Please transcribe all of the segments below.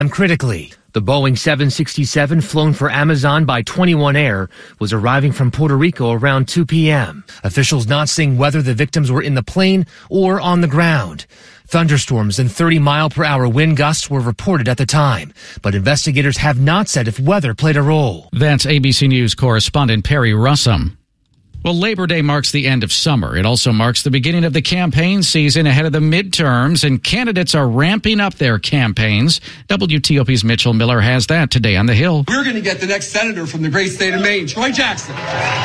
Critically, the Boeing 767 flown for Amazon by 21 Air was arriving from Puerto Rico around 2 p.m. Officials not saying whether the victims were in the plane or on the ground. Thunderstorms and 30-mile-per-hour wind gusts were reported at the time, but investigators have not said if weather played a role. That's ABC News correspondent Perry Russum. Well, Labor Day marks the end of summer. It also marks the beginning of the campaign season ahead of the midterms, and candidates are ramping up their campaigns. WTOP's Mitchell Miller has that today on The Hill. We're going to get the next senator from the great state of Maine, Troy Jackson.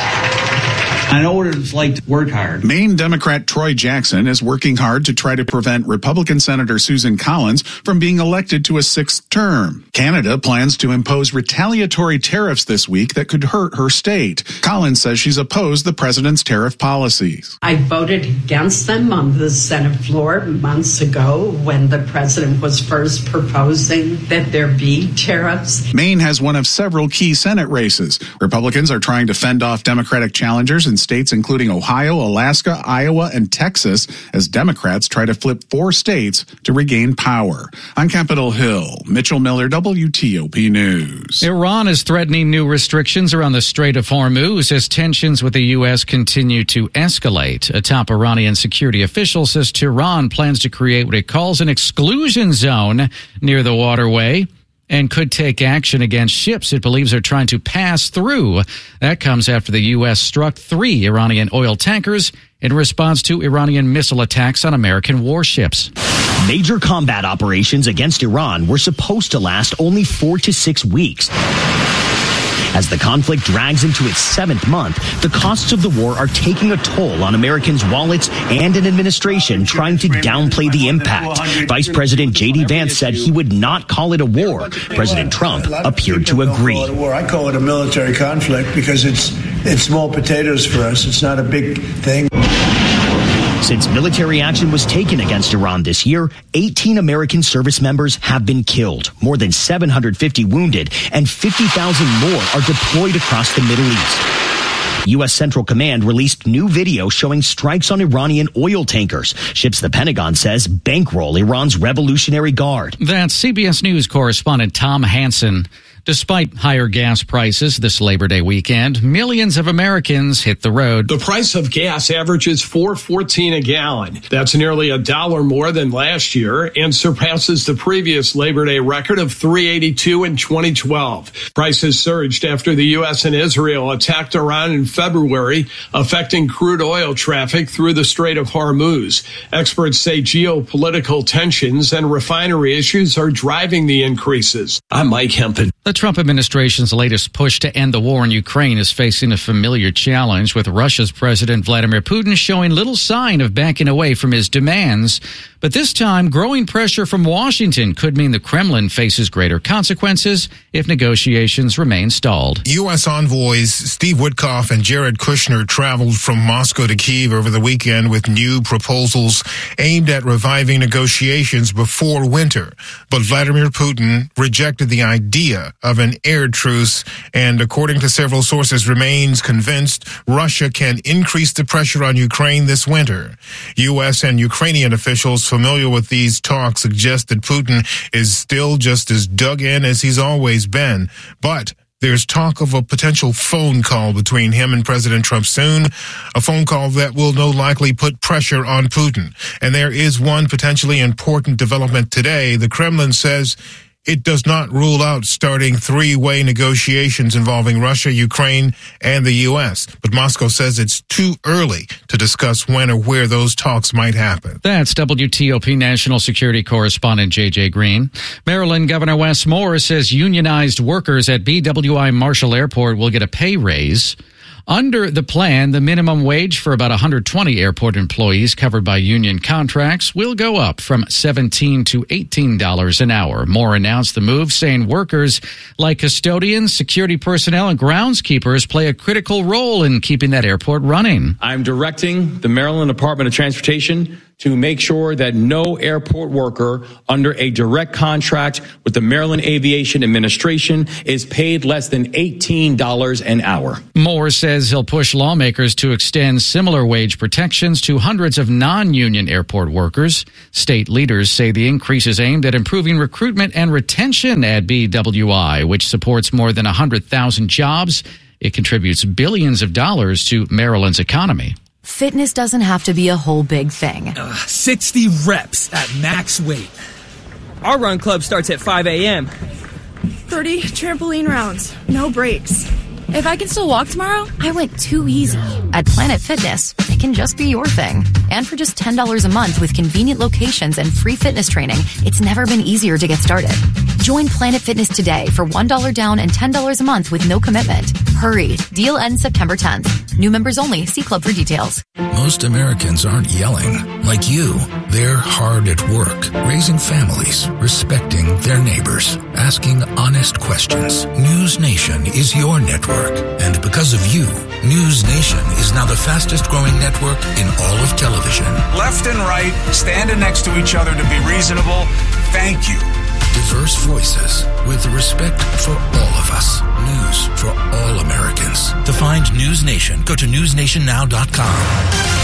I know what it's like to work hard. Maine Democrat Troy Jackson is working hard to try to prevent Republican Senator Susan Collins from being elected to a sixth term. Canada plans to impose retaliatory tariffs this week that could hurt her state. Collins says she's opposed the president's tariff policies. I voted against them on the Senate floor months ago when the president was first proposing that there be tariffs. Maine has one of several key Senate races. Republicans are trying to fend off Democratic challengers in states including Ohio, Alaska, Iowa, and Texas as Democrats try to flip 4 states to regain power. On Capitol Hill, Mitchell Miller, WTOP News. Iran is threatening new restrictions around the Strait of Hormuz as tensions with the U.S. continue to escalate. A top Iranian security official says Tehran plans to create what it calls an exclusion zone near the waterway and could take action against ships it believes are trying to pass through. That comes after the U.S. struck 3 Iranian oil tankers in response to Iranian missile attacks on American warships. Major combat operations against Iran were supposed to last only 4 to 6 weeks. As the conflict drags into its 7th month, the costs of the war are taking a toll on Americans' wallets and an administration trying to downplay the impact. Vice President J.D. Vance said he would not call it a war. President Trump appeared to agree. I call it a military conflict because it's small potatoes for us. It's not a big thing. Since military action was taken against Iran this year, 18 American service members have been killed, more than 750 wounded, and 50,000 more are deployed across the Middle East. U.S. Central Command released new video showing strikes on Iranian oil tankers, ships the Pentagon says bankroll Iran's Revolutionary Guard. That's CBS News correspondent Tom Hansen. Despite higher gas prices this Labor Day weekend, millions of Americans hit the road. The price of gas averages $4.14 a gallon. That's nearly $1 more than last year and surpasses the previous Labor Day record of $3.82 in 2012. Prices surged after the U.S. and Israel attacked Iran in February, affecting crude oil traffic through the Strait of Hormuz. Experts say geopolitical tensions and refinery issues are driving the increases. I'm Mike Hempen. The Trump administration's latest push to end the war in Ukraine is facing a familiar challenge, with Russia's President Vladimir Putin showing little sign of backing away from his demands. But this time, growing pressure from Washington could mean the Kremlin faces greater consequences if negotiations remain stalled. U.S. envoys Steve Witkoff and Jared Kushner traveled from Moscow to Kyiv over the weekend with new proposals aimed at reviving negotiations before winter. But Vladimir Putin rejected the idea of an air truce and, according to several sources, remains convinced Russia can increase the pressure on Ukraine this winter. U.S. and Ukrainian officials familiar with these talks suggest that Putin is still just as dug in as he's always been. But there's talk of a potential phone call between him and President Trump soon, a phone call that will no likely put pressure on Putin. And there is one potentially important development today. The Kremlin says it does not rule out starting 3-way negotiations involving Russia, Ukraine, and the U.S. But Moscow says it's too early to discuss when or where those talks might happen. That's WTOP national security correspondent J.J. Green. Maryland Governor Wes Moore says unionized workers at BWI Marshall Airport will get a pay raise. Under the plan, the minimum wage for about 120 airport employees covered by union contracts will go up from $17 to $18 an hour. Moore announced the move, saying workers like custodians, security personnel, and groundskeepers play a critical role in keeping that airport running. I'm directing the Maryland Department of Transportation to make sure that no airport worker under a direct contract with the Maryland Aviation Administration is paid less than $18 an hour. Moore says he'll push lawmakers to extend similar wage protections to hundreds of non-union airport workers. State leaders say the increase is aimed at improving recruitment and retention at BWI, which supports more than 100,000 jobs. It contributes billions of dollars to Maryland's economy. Fitness doesn't have to be a whole big thing. 60 reps at max weight. Our run club starts at 5 a.m. 30 trampoline rounds, no breaks. If I can still walk tomorrow, I went too easy. At Planet Fitness, it can just be your thing. And for just $10 a month with convenient locations and free fitness training, it's never been easier to get started. Join Planet Fitness today for $1 down and $10 a month with no commitment. Hurry. Deal ends September 10th. New members only. See club for details. Most Americans aren't yelling. Like you, they're hard at work, raising families, respecting their neighbors, asking honest questions. News Nation is your network. And because of you, News Nation is now the fastest growing network in all of television. Left and right, standing next to each other to be reasonable. Thank you. Diverse voices with respect for all of us. News for all Americans. To find News Nation, go to newsnationnow.com.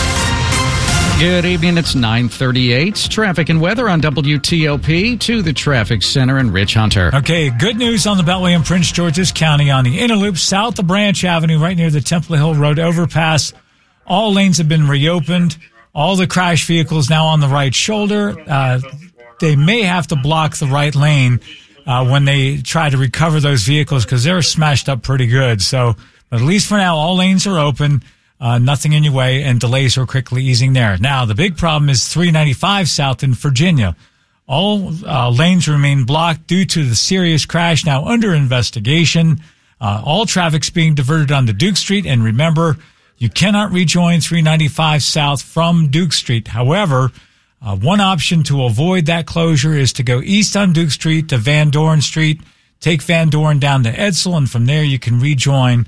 Good evening. It's 9:38. Traffic and weather on WTOP to the traffic center and Rich Hunter. Okay, good news on the Beltway in Prince George's County on the inner loop south of Branch Avenue, right near the Temple Hill Road overpass. All lanes have been reopened. All the crash vehicles now on the right shoulder. They may have to block the right lane when they try to recover those vehicles because they're smashed up pretty good. So, at least for now, all lanes are open. Nothing in your way, and delays are quickly easing there. Now, the big problem is 395 south in Virginia. All lanes remain blocked due to the serious crash now under investigation. All traffic's being diverted onto Duke Street, and remember, you cannot rejoin 395 south from Duke Street. However, one option to avoid that closure is to go east on Duke Street to Van Dorn Street, take Van Dorn down to Edsel, and from there you can rejoin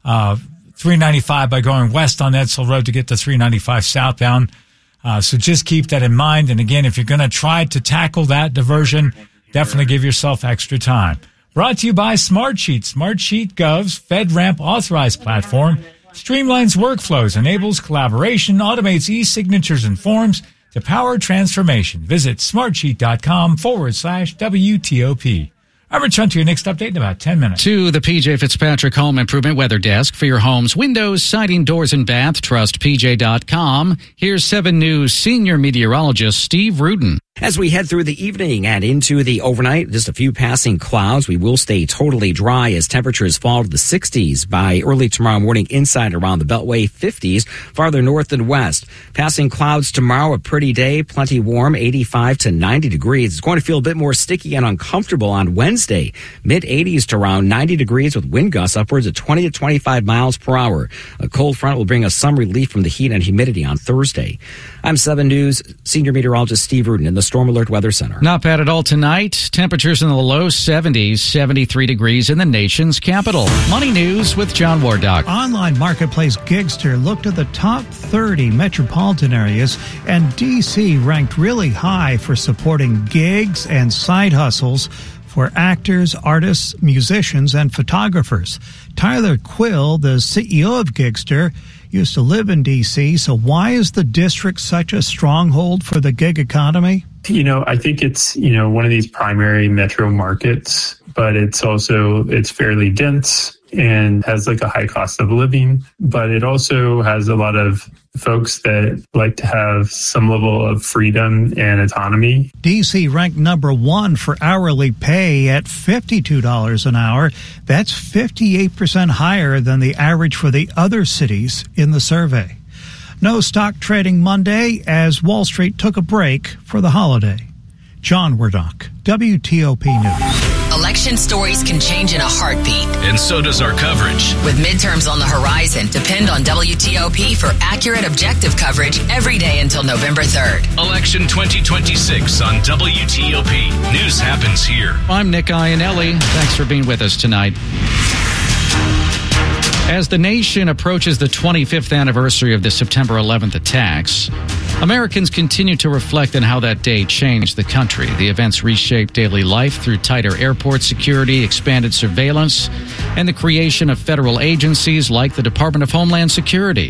395 by going west on Edsel Road to get to 395 southbound. So just keep that in mind. And again, if you're going to try to tackle that diversion, definitely give yourself extra time. Brought to you by Smartsheet. Smartsheet Gov's FedRAMP authorized platform streamlines workflows, enables collaboration, automates e-signatures and forms to power transformation. Visit smartsheet.com/WTOP. I'll return to your next update in about 10 minutes. To the PJ Fitzpatrick Home Improvement Weather Desk for your home's windows, siding, doors, and bath. Trust PJ.com. Here's 7 News senior meteorologist Steve Rudin. As we head through the evening and into the overnight, just a few passing clouds. We will stay totally dry as temperatures fall to the 60s by early tomorrow morning inside around the Beltway, 50s farther north and west. Passing clouds tomorrow, a pretty day, plenty warm, 85 to 90 degrees. It's going to feel a bit more sticky and uncomfortable on Wednesday, mid-80s to around 90 degrees with wind gusts upwards of 20 to 25 miles per hour. A cold front will bring us some relief from the heat and humidity on Thursday. I'm 7 News senior meteorologist Steve Rudin in the Storm Alert Weather Center. Not bad at all tonight. Temperatures in the low 70s, 73 degrees in the nation's capital. Money News with John Wardock. Online marketplace Gigster looked at the top 30 metropolitan areas, and D.C. ranked really high for supporting gigs and side hustles for actors, artists, musicians, and photographers. Tyler Quill, the CEO of Gigster, used to live in D.C., so why is the district such a stronghold for the gig economy? I think it's, one of these primary metro markets, but it's fairly dense and has like a high cost of living, but it also has a lot of folks that like to have some level of freedom and autonomy. D.C. ranked number 1 for hourly pay at $52 an hour. That's 58% higher than the average for the other cities in the survey. No stock trading Monday as Wall Street took a break for the holiday. John Wardock, WTOP News. Election stories can change in a heartbeat. And so does our coverage. With midterms on the horizon, depend on WTOP for accurate, objective coverage every day until November 3rd. Election 2026 on WTOP. News happens here. I'm Nick Iannelli. Thanks for being with us tonight. As the nation approaches the 25th anniversary of the September 11th attacks, Americans continue to reflect on how that day changed the country. The events reshaped daily life through tighter airport security, expanded surveillance, and the creation of federal agencies like the Department of Homeland Security.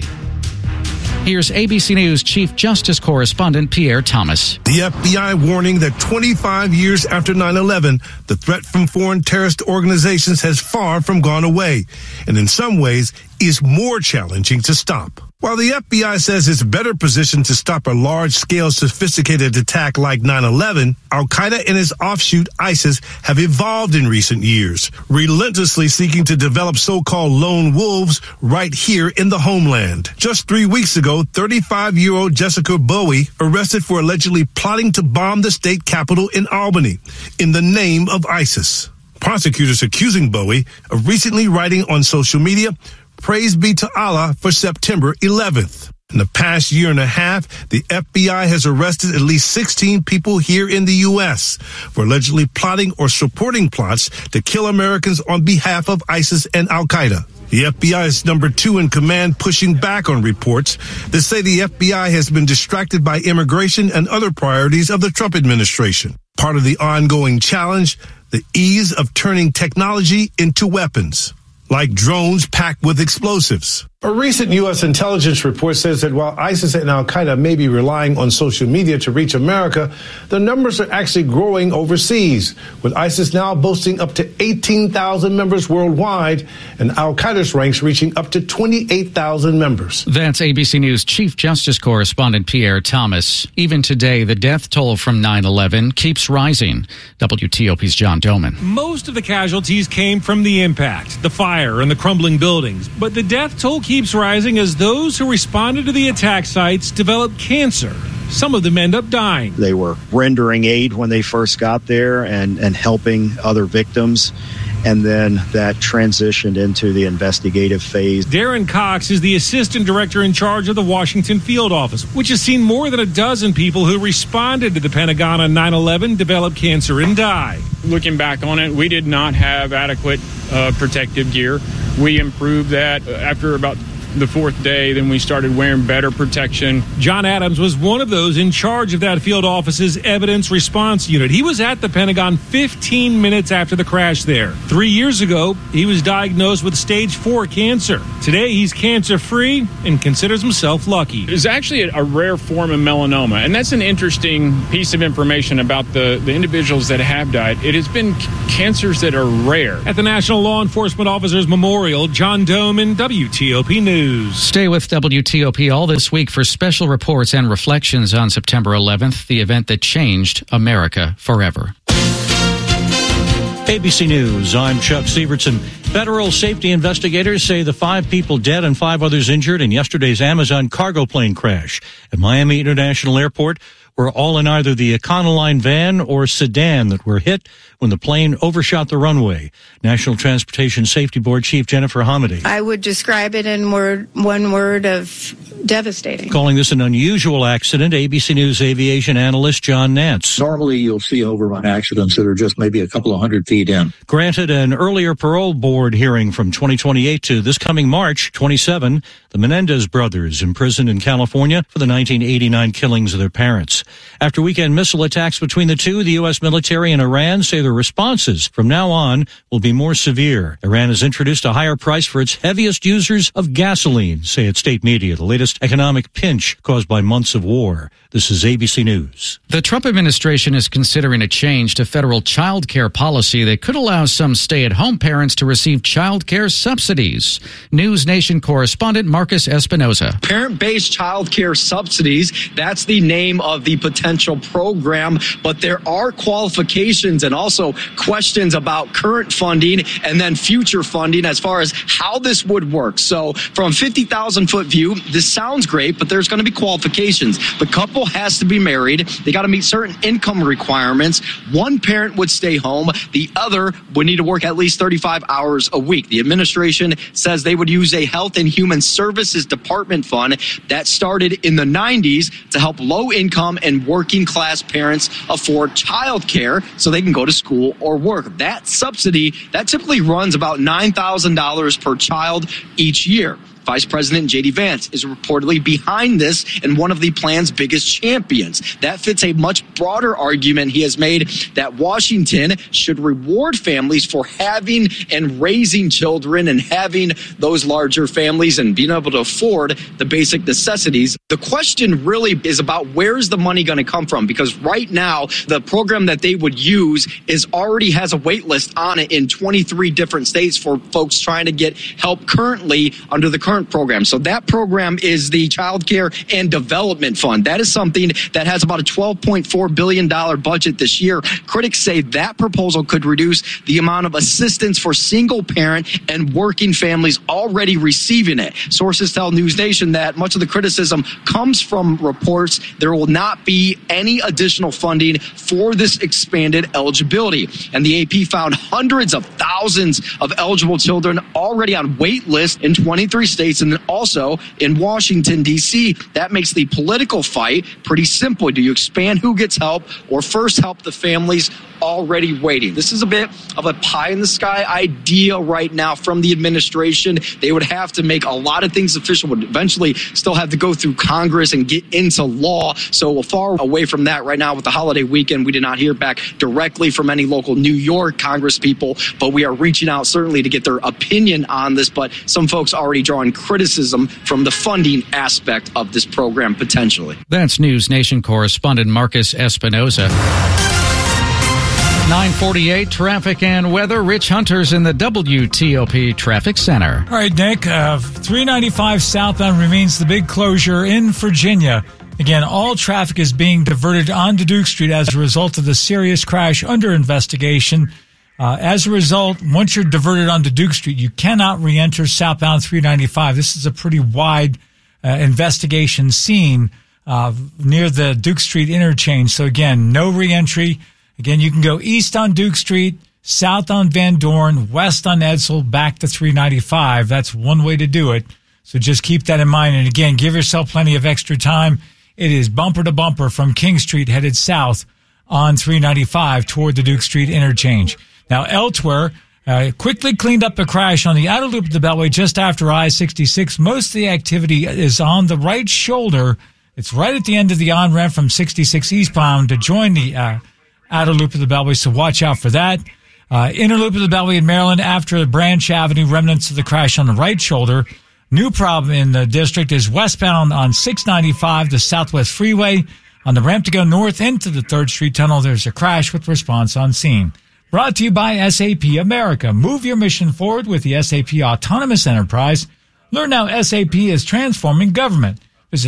Here's ABC News Chief Justice Correspondent Pierre Thomas. The FBI warning that 25 years after 9/11, the threat from foreign terrorist organizations has far from gone away, and in some ways is more challenging to stop. While the FBI says it's better positioned to stop a large-scale, sophisticated attack like 9/11, Al-Qaeda and its offshoot ISIS have evolved in recent years, relentlessly seeking to develop so-called lone wolves right here in the homeland. Just 3 weeks ago, 35-year-old Jessica Bowie arrested for allegedly plotting to bomb the state capitol in Albany in the name of ISIS. Prosecutors accusing Bowie of recently writing on social media, "Praise be to Allah for September 11th. In the past year and a half, the FBI has arrested at least 16 people here in the U.S. for allegedly plotting or supporting plots to kill Americans on behalf of ISIS and Al-Qaeda. The FBI is number 2 in command, pushing back on reports that say the FBI has been distracted by immigration and other priorities of the Trump administration. Part of the ongoing challenge, the ease of turning technology into weapons, like drones packed with explosives. A recent U.S. intelligence report says that while ISIS and Al-Qaeda may be relying on social media to reach America, the numbers are actually growing overseas, with ISIS now boasting up to 18,000 members worldwide and Al-Qaeda's ranks reaching up to 28,000 members. That's ABC News Chief Justice Correspondent Pierre Thomas. Even today, the death toll from 9/11 keeps rising. WTOP's John Doman. Most of the casualties came from the impact, the fire, and the crumbling buildings, but the death toll keeps rising as those who responded to the attack sites develop cancer. Some of them end up dying. They were rendering aid when they first got there and helping other victims. And then that transitioned into the investigative phase. Darren Cox is the assistant director in charge of the Washington Field Office, which has seen more than a dozen people who responded to the Pentagon on 9/11 develop cancer and die. Looking back on it, we did not have adequate protective gear. We improved that after about the 4th day. Then we started wearing better protection. John Adams was one of those in charge of that field office's evidence response unit. He was at the Pentagon 15 minutes after the crash there. 3 years ago, he was diagnosed with stage 4 cancer. Today, he's cancer-free and considers himself lucky. It's actually a rare form of melanoma, and that's an interesting piece of information about the individuals that have died. It has been cancers that are rare. At the National Law Enforcement Officers Memorial, John Doman, WTOP News. Stay with WTOP all this week for special reports and reflections on September 11th, the event that changed America forever. ABC News, I'm Chuck Sievertson. Federal safety investigators say the 5 people dead and 5 others injured in yesterday's Amazon cargo plane crash at Miami International Airport were all in either the Econoline van or sedan that were hit when the plane overshot the runway. National Transportation Safety Board Chief Jennifer Hamady. I would describe it in one word of devastating. Calling this an unusual accident, ABC News aviation analyst John Nance. Normally you'll see overrun accidents that are just maybe a couple of 100 feet in. Granted an earlier parole board hearing from 2028 to this coming March 27, the Menendez brothers imprisoned in California for the 1989 killings of their parents. After weekend missile attacks between the two, the U.S. military and Iran say their responses from now on will be more severe. Iran has introduced a higher price for its heaviest users of gasoline, say its state media, the latest economic pinch caused by months of war. This is ABC News. The Trump administration is considering a change to federal child care policy that could allow some stay-at-home parents to receive child care subsidies. News Nation correspondent Marcus Espinoza. Parent-based child care subsidies, that's the name of the potential program, but there are qualifications and also questions about current funding and then future funding as far as how this would work. So from 50,000-foot view, this sounds great, but there's going to be qualifications. The couple has to be married. They got to meet certain income requirements. One parent would stay home. The other would need to work at least 35 hours a week. The administration says they would use a Health and Human Services Department fund that started in the 90s to help low-income and working-class parents afford child care so they can go to school or work. That subsidy, that typically runs about $9,000 per child each year. Vice President J.D. Vance is reportedly behind this and one of the plan's biggest champions. That fits a much broader argument he has made that Washington should reward families for having and raising children and having those larger families and being able to afford the basic necessities. The question really is about where's the money going to come from? Because right now, the program that they would use already has a wait list on it in 23 different states for folks trying to get help currently under the current program. So that program is the Child Care and Development Fund. That is something that has about a $12.4 billion budget this year. Critics say that proposal could reduce the amount of assistance for single parent and working families already receiving it. Sources tell News Nation that much of the criticism comes from reports there will not be any additional funding for this expanded eligibility. And the AP found hundreds of thousands of eligible children already on wait lists in 23 states and then also in Washington, D.C. That makes the political fight pretty simple. Do you expand who gets help or first help the families already waiting? This is a bit of a pie-in-the-sky idea right now from the administration. They would have to make a lot of things official, would eventually still have to go through Congress and get into law. So we're far away from that right now with the holiday weekend. We did not hear back directly from any local New York Congress people, but we are reaching out certainly to get their opinion on this. But some folks already drawing criticism from the funding aspect of this program potentially. That's News Nation correspondent Marcus Espinoza. 9:48 traffic and weather. Rich Hunter's in the WTOP Traffic Center. All right, Nick, 395 southbound remains the big closure in Virginia. Again, all traffic is being diverted onto Duke Street as a result of the serious crash under investigation. As a result, once you're diverted onto Duke Street, you cannot re-enter southbound 395. This is a pretty wide investigation scene near the Duke Street interchange. So again, no re-entry. Again, you can go east on Duke Street, south on Van Dorn, west on Edsel, back to 395. That's one way to do it. So just keep that in mind. And again, give yourself plenty of extra time. It is bumper to bumper from King Street headed south on 395 toward the Duke Street interchange. Now, elsewhere, quickly cleaned up a crash on the outer loop of the Beltway just after I-66. Most of the activity is on the right shoulder. It's right at the end of the on-ramp from 66 eastbound to join the outer loop of the Beltway, so watch out for that. Inner loop of the Beltway in Maryland after Branch Avenue, remnants of the crash on the right shoulder. New problem in the district is westbound on 695, the Southwest Freeway. On the ramp to go north into the 3rd Street Tunnel, there's a crash with response on scene. Brought to you by SAP America. Move your mission forward with the SAP Autonomous Enterprise. Learn how SAP is transforming government. Visit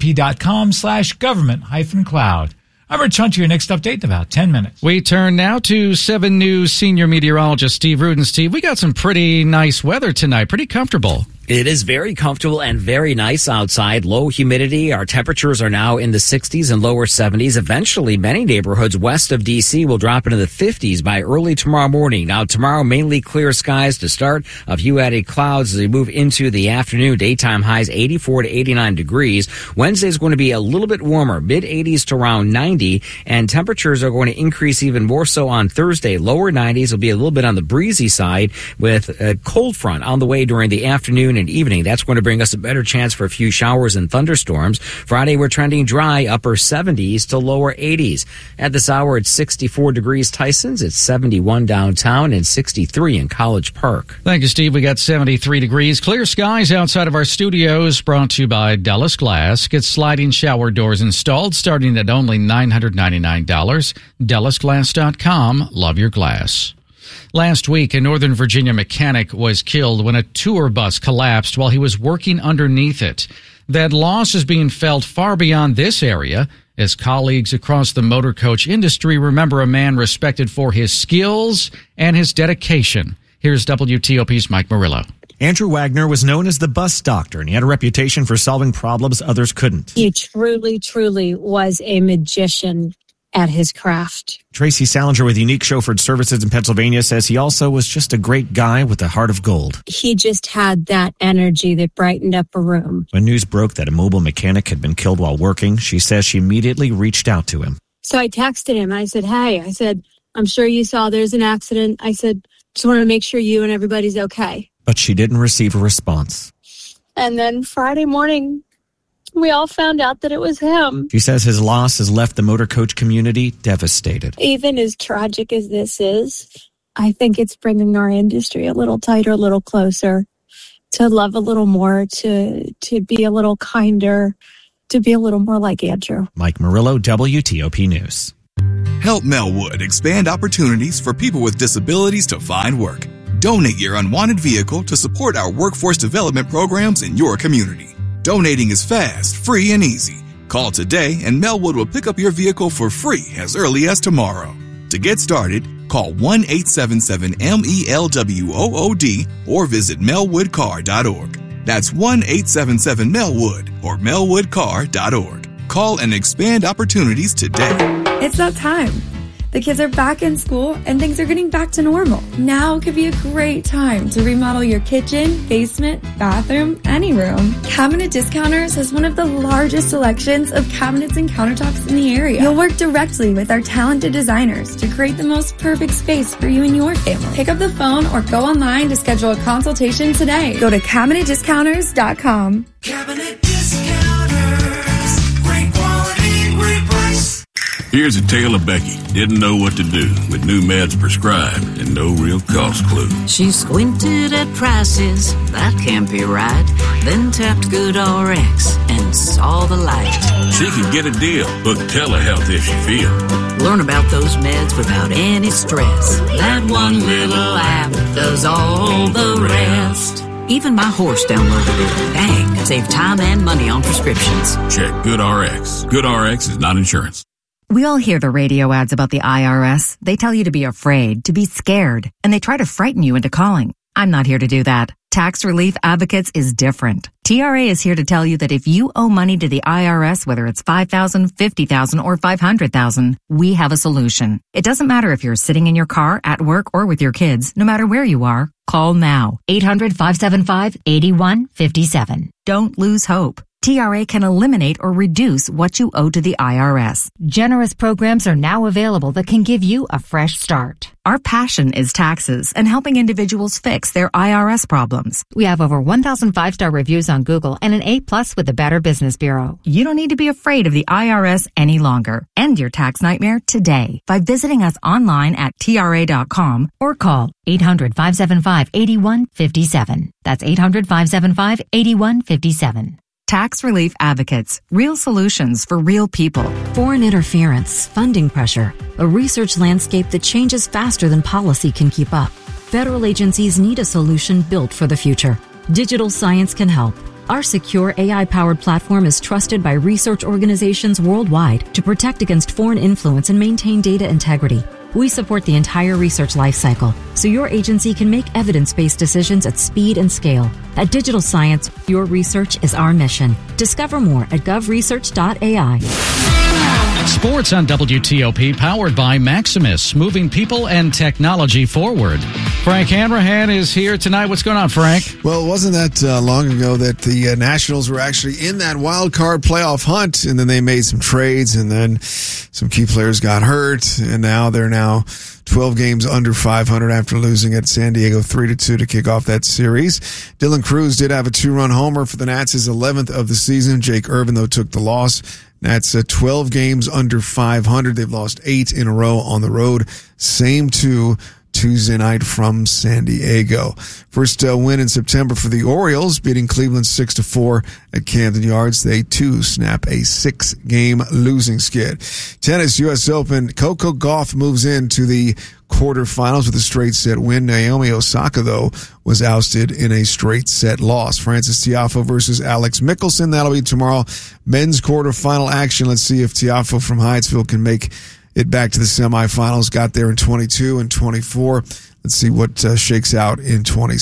sap.com/government-cloud. I'm Rich Hunter, your next update in about 10 minutes. We turn now to 7 News senior meteorologist Steve Rudin. Steve, we got some pretty nice weather tonight, pretty comfortable. It is very comfortable and very nice outside. Low humidity. Our temperatures are now in the 60s and lower 70s. Eventually, many neighborhoods west of D.C. will drop into the 50s by early tomorrow morning. Now, tomorrow, mainly clear skies to start. A few added clouds as we move into the afternoon. Daytime highs 84 to 89 degrees. Wednesday is going to be a little bit warmer, mid-80s to around 90. And temperatures are going to increase even more so on Thursday. Lower 90s will be a little bit on the breezy side with a cold front on the way during the afternoon and evening. That's going to bring us a better chance for a few showers and thunderstorms. Friday, we're trending dry, upper 70s to lower 80s. At this hour, it's 64 degrees Tysons, it's 71 downtown, and 63 in College Park. Thank you, Steve. We got 73 degrees. Clear skies outside of our studios, brought to you by Dallas Glass. Get sliding shower doors installed starting at only $999. DallasGlass.com. Love your glass. Last week, a Northern Virginia mechanic was killed when a tour bus collapsed while he was working underneath it. That loss is being felt far beyond this area, as colleagues across the motor coach industry remember a man respected for his skills and his dedication. Here's WTOP's Mike Murillo. Andrew Wagner was known as the bus doctor, and he had a reputation for solving problems others couldn't. He truly was a magician at his craft. Tracy Salinger with Unique Chauffeured Services in Pennsylvania says he also was just a great guy with a heart of gold. He just had that energy that brightened up a room. When news broke that a mobile mechanic had been killed while working, she says she immediately reached out to him. So I texted him. I said, hey, I'm sure you saw there's an accident. I said, just wanted to make sure you and everybody's okay. But she didn't receive a response. And then Friday morning, we all found out that it was him. She says his loss has left the motor coach community devastated. Even as tragic as this is, I think it's bringing our industry a little tighter, a little closer, to love a little more, to be a little kinder, to be a little more like Andrew. Mike Murillo, WTOP News. Help Melwood expand opportunities for people with disabilities to find work. Donate your unwanted vehicle to support our workforce development programs in your community. Donating is fast, free, and easy. Call today and Melwood will pick up your vehicle for free as early as tomorrow. To get started, call 1-877-MELWOOD or visit melwoodcar.org. That's 1-877-MELWOOD or melwoodcar.org. Call and expand opportunities today. It's that time. The kids are back in school and things are getting back to normal. Now could be a great time to remodel your kitchen, basement, bathroom, any room. Cabinet Discounters has one of the largest selections of cabinets and countertops in the area. You'll work directly with our talented designers to create the most perfect space for you and your family. Pick up the phone or go online to schedule a consultation today. Go to CabinetDiscounters.com. Cabinet Discounters. Great quality, great price. Here's a tale of Becky. Didn't know what to do with new meds prescribed and no real cost clue. She squinted at prices, that can't be right. Then tapped GoodRx and saw the light. She could get a deal. Book telehealth if she feel. Learn about those meds without any stress. That one little app does all the rest. Even my horse downloaded it. Dang, save time and money on prescriptions. Check GoodRx. GoodRx is not insurance. We all hear the radio ads about the IRS. They tell you to be afraid, to be scared, and they try to frighten you into calling. I'm not here to do that. Tax Relief Advocates is different. TRA is here to tell you that if you owe money to the IRS, whether it's $5,000, $50,000, or $500,000, we have a solution. It doesn't matter if you're sitting in your car, at work, or with your kids. No matter where you are, call now. 800-575-8157. Don't lose hope. TRA can eliminate or reduce what you owe to the IRS. Generous programs are now available that can give you a fresh start. Our passion is taxes and helping individuals fix their IRS problems. We have over 1,000 5-star reviews on Google and an A+ with the Better Business Bureau. You don't need to be afraid of the IRS any longer. End your tax nightmare today by visiting us online at TRA.com or call 800-575-8157. That's 800-575-8157. Tax Relief Advocates. Real solutions for real people. Foreign interference, funding pressure, a research landscape that changes faster than policy can keep up. Federal agencies need a solution built for the future. Digital Science can help. Our secure AI-powered platform is trusted by research organizations worldwide to protect against foreign influence and maintain data integrity. We support the entire research lifecycle, so your agency can make evidence-based decisions at speed and scale. At Digital Science, your research is our mission. Discover more at govresearch.ai. Sports on WTOP, powered by Maximus, moving people and technology forward. Frank Hanrahan is here tonight. What's going on, Frank? Well, it wasn't that long ago that the Nationals were actually in that wild card playoff hunt, and then they made some trades, and then some key players got hurt, and now they're 12 games under 500 after losing at San Diego 3-2 to kick off that series. Dylan Cruz did have a 2-run homer for the Nats, his 11th of the season. Jake Irvin, though, took the loss. Nats 12 games under 500. They've lost 8 in a row on the road. Same to Tuesday night from San Diego. First win in September for the Orioles, beating Cleveland 6-4 at Camden Yards. They too snap a 6-game losing skid. Tennis U.S. Open. Coco Gauff moves into the quarterfinals with a straight set win. Naomi Osaka, though, was ousted in a straight set loss. Frances Tiafoe versus Alex Mickelson. That'll be tomorrow. Men's quarterfinal action. Let's see if Tiafoe from Hyattsville can make it back to the semifinals. Got there in 22 and 24. Let's see what shakes out in